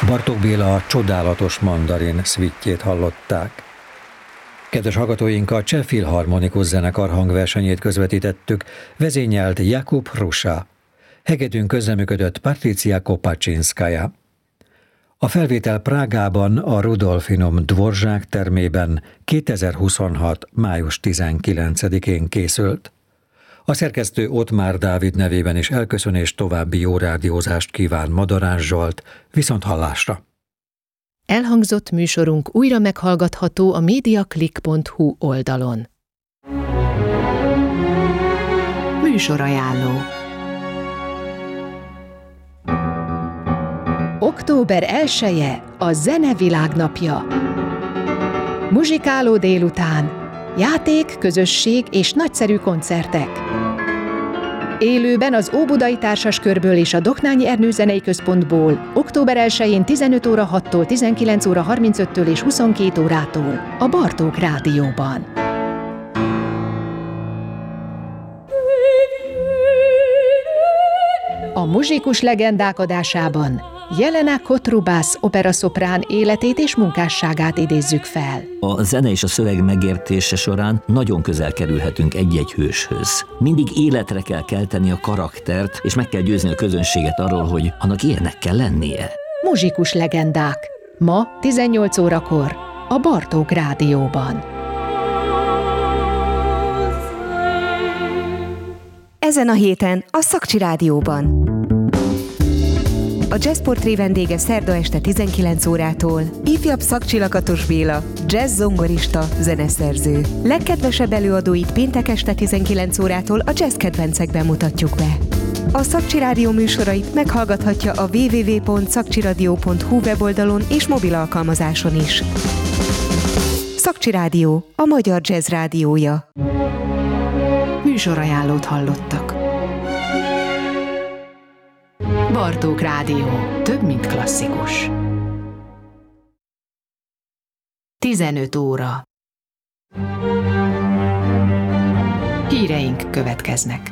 Bartók Béla a Csodálatos mandarin szvittjét hallották. Kedves hallgatóink, a Cseh Filharmonikus Zenekar hangversenyét közvetítettük, vezényelt Jakub Hrusa. Hegedűn közreműködött Patricia Kopaczynskaja. A felvétel Prágában a Rudolfinum Dvorzsák termében 2026. május 19-én készült. A szerkesztő Ottmár Dávid nevében is elköszön és további jó rádiózást kíván Madarás Zsolt, viszonthallásra. Elhangzott műsorunk újra meghallgatható a mediaclick.hu oldalon. Műsorajánló. Október 1-e a Zene Világnapja. Muzsikáló délután, játék, közösség és nagyszerű koncertek. Élőben az Óbudai Társaskörből és a Doknányi Ernő Zenei Központból október 1-én 15 óra 6-tól 19 óra 35-től és 22 órától a Bartók Rádióban. A muzsikus legendák adásában Jelena Kotrubász operaszoprán életét és munkásságát idézzük fel. A zene és a szöveg megértése során nagyon közel kerülhetünk egy-egy hőshöz. Mindig életre kell kelteni a karaktert, és meg kell győzni a közönséget arról, hogy annak ilyennek kell lennie. Muzsikus legendák. Ma 18 órakor a Bartók Rádióban. Ezen a héten a Szakcsi Rádióban. A Jazzportré vendége szerda este 19 órától ifjabb Szakcsi Lakatos Béla, jazz zongorista, zeneszerző. Legkedvesebb előadóit péntek este 19 órától a jazz kedvencekben mutatjuk be. A Szakcsi Rádió műsorait meghallgathatja a www.szakcsiradio.hu weboldalon és mobil alkalmazáson is. Szakcsi Rádió, a magyar jazz rádiója. Műsorajánlót hallottak. Bartók Rádió. Több, mint klasszikus. 15 óra. Híreink következnek.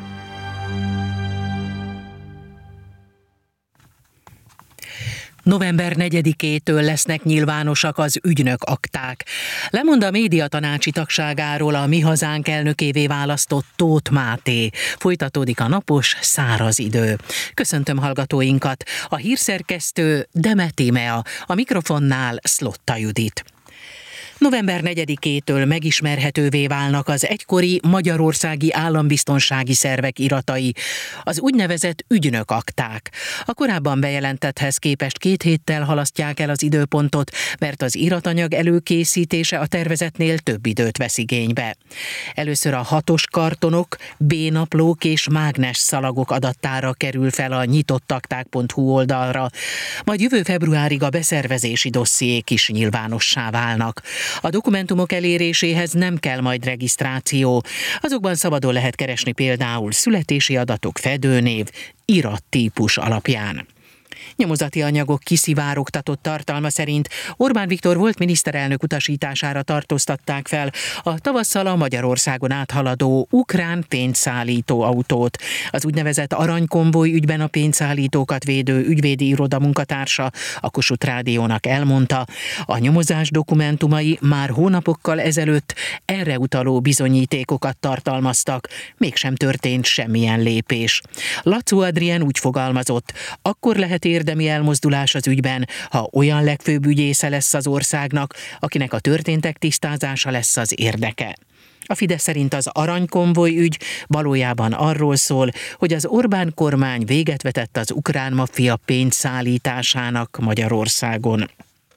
November 4-től lesznek nyilvánosak az ügynök akták. Lemond a médiatanácsi tagságáról a Mi Hazánk elnökévé választott Tóth Máté. Folytatódik a napos, száraz idő. Köszöntöm hallgatóinkat. A hírszerkesztő Deme Tímea, a mikrofonnál Szlotta Judit. November 4-től megismerhetővé válnak az egykori magyarországi állambiztonsági szervek iratai, az úgynevezett ügynökakták. A korábban bejelentetthez képest 2 héttel halasztják el az időpontot, mert az iratanyag előkészítése a tervezetnél több időt vesz igénybe. Először a 6-os kartonok, B-naplók és mágnes szalagok adattára kerül fel a nyitottakták.hu oldalra, majd jövő februárig a beszervezési dossziék is nyilvánossá válnak. A dokumentumok eléréséhez nem kell majd regisztráció. Azokban szabadon lehet keresni például születési adatok, fedőnév, irattípus alapján. Nyomozati anyagok kiszivárogtatott tartalma szerint Orbán Viktor volt miniszterelnök utasítására tartóztatták fel a tavasszal a Magyarországon áthaladó ukrán pénzszállító autót. Az úgynevezett aranykonvoj ügyben a pénzszállítókat védő ügyvédi iroda munkatársa a Kossuth Rádiónak elmondta, a nyomozás dokumentumai már hónapokkal ezelőtt erre utaló bizonyítékokat tartalmaztak, mégsem történt semmilyen lépés. Lacó Adrien úgy fogalmazott, akkor lehet érdemi elmozdulás az ügyben, ha olyan legfőbb ügyésze lesz az országnak, akinek a történtek tisztázása lesz az érdeke. A Fidesz szerint az aranykonvoj ügy valójában arról szól, hogy az Orbán kormány véget vetett az ukrán maffia pénzszállításának Magyarországon.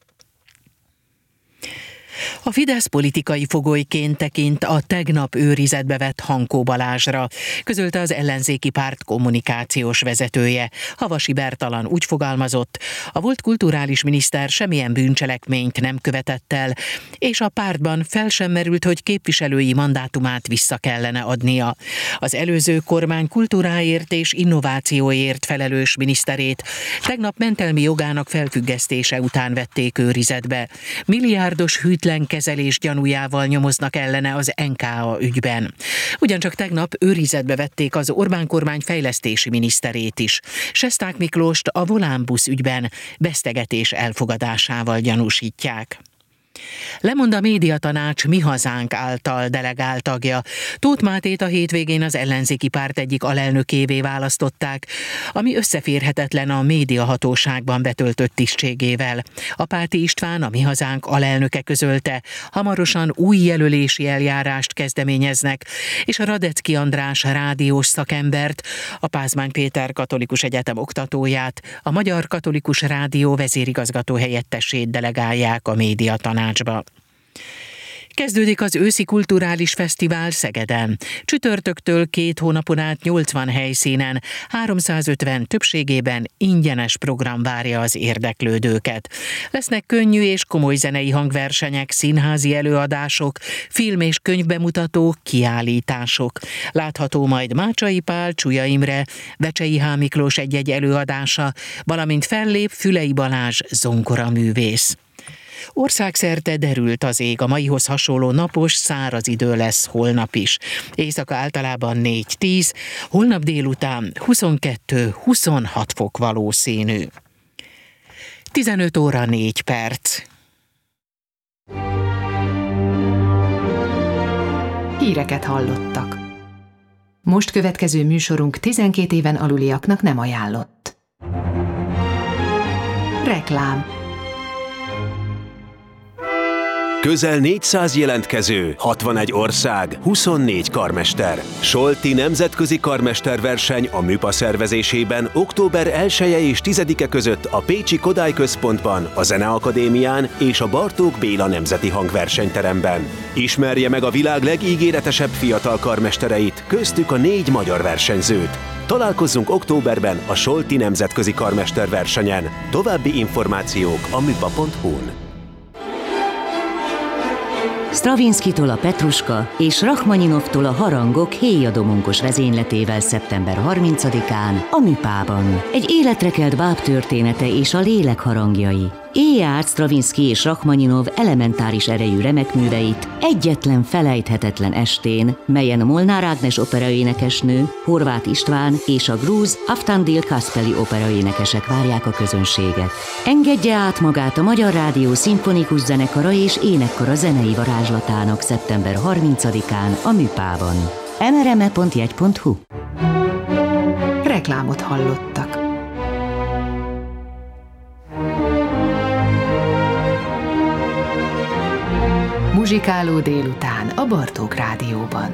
A Fidesz politikai fogolyként tekint a tegnap őrizetbe vett Hankó Balázsra, közölte az ellenzéki párt kommunikációs vezetője. Havasi Bertalan úgy fogalmazott, a volt kulturális miniszter semmilyen bűncselekményt nem követett el, és a pártban fel sem merült, hogy képviselői mandátumát vissza kellene adnia. Az előző kormány kultúráért és innovációért felelős miniszterét tegnap mentelmi jogának felfüggesztése után vették őrizetbe. Milliárdos hűtlen hitelességtelen kezelés gyanújával nyomoznak ellene az NKA ügyben. Ugyancsak tegnap őrizetbe vették az Orbán kormány fejlesztési miniszterét is. Sesták Miklóst a Volánbusz ügyben vesztegetés elfogadásával gyanúsítják. Lemond a médiatanács Mi Hazánk által delegált tagja. Tóth Mátét a hétvégén az ellenzéki párt egyik alelnökévé választották, ami összeférhetetlen a médiahatóságban betöltött tisztségével. A Pálti István, a Mi Hazánk alelnöke közölte, hamarosan új jelölési eljárást kezdeményeznek, és a Radecki András rádiós szakembert, a Pázmány Péter Katolikus Egyetem oktatóját, a Magyar Katolikus Rádió vezérigazgató helyettesét delegálják a médiatanácsba. Kezdődik az őszi kulturális fesztivál Szegeden. Csütörtöktől 2 hónapon át 80 helyszínen, 350 többségében ingyenes program várja az érdeklődőket. Lesznek könnyű és komoly zenei hangversenyek, színházi előadások, film- és könyvbemutatók, kiállítások. Látható majd Mácsai Pál, Csuja Imre, Vecsei H. Miklós egy-egy előadása, valamint fellép Fülei Balázs zongoraművész. Országszerte derült az ég, a maihoz hasonló napos, száraz idő lesz holnap is. Éjszaka általában 4-10, holnap délután 22-26 fok valószínű. 15 óra 4 perc. Híreket hallottak. Most következő műsorunk 12 éven aluliaknak nem ajánlott. Reklám. Közel 400 jelentkező, 61 ország, 24 karmester. Solti nemzetközi karmesterverseny a MÜPA szervezésében október 1-e és 10-e között a Pécsi Kodály Központban, a Zeneakadémián és a Bartók Béla Nemzeti Hangversenyteremben. Ismerje meg a világ legígéretesebb fiatal karmestereit, köztük a 4 magyar versenyzőt. Találkozzunk októberben a Solti nemzetközi karmesterversenyen. További információk a müpa.hu-n. Stravinszkitól a Petruska és Rachmaninovtól a Harangok héjadomonkos vezényletével szeptember 30-án a Műpában. Egy életre kelt báb története és a lélek harangjai. Élje át Stravinszki és Rachmaninov elementáris erejű remekműveit egyetlen felejthetetlen estén, melyen Molnár Ágnes operaénekesnő, Horváth István és a grúz Aftandil Kaspeli operaénekesek várják a közönséget. Engedje át magát a Magyar Rádió szimfonikus zenekara és énekkara zenei varázslatának szeptember 30-án a Műpában. mrme.jegy.hu. Reklámot hallottak. Muzsikáló délután a Bartók Rádióban.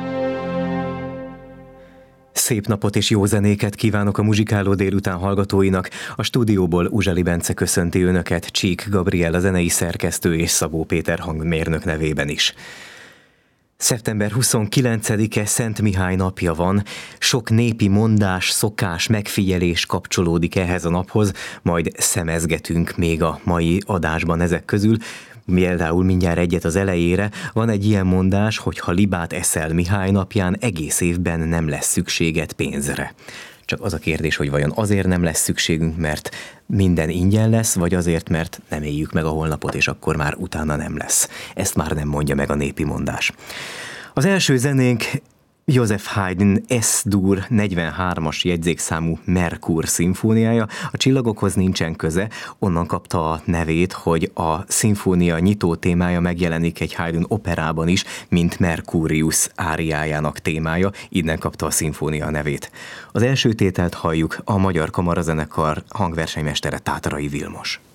Szép napot és jó zenéket kívánok a Muzsikáló délután hallgatóinak. A stúdióból Uzsali Bence köszönti önöket, Csík Gabriel a zenei szerkesztő és Szabó Péter hangmérnök nevében is. Szeptember 29-e Szent Mihály napja van, sok népi mondás, szokás, megfigyelés kapcsolódik ehhez a naphoz, majd szemezgetünk még a mai adásban ezek közül. Például mindjárt egyet az elejére, van egy ilyen mondás, hogy ha libát eszel Mihály napján, egész évben nem lesz szükséged pénzre. Csak az a kérdés, hogy vajon azért nem lesz szükségünk, mert minden ingyen lesz, vagy azért, mert nem éljük meg a holnapot, és akkor már utána nem lesz. Ezt már nem mondja meg a népi mondás. Az első zenénk Joseph Haydn S-dur 43-as jegyzékszámú Merkur szimfóniája. A csillagokhoz nincsen köze, onnan kapta a nevét, hogy a szimfónia nyitó témája megjelenik egy Haydn operában is, mint Mercurius áriájának témája, innen kapta a szimfónia nevét. Az első tételt halljuk, a Magyar Kamarazenekar hangversenymestere Tátarai Vilmos.